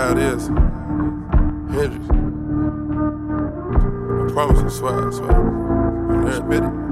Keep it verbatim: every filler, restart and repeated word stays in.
how it is. Hendrix. I promise I swear, I swear. You learn, Betty.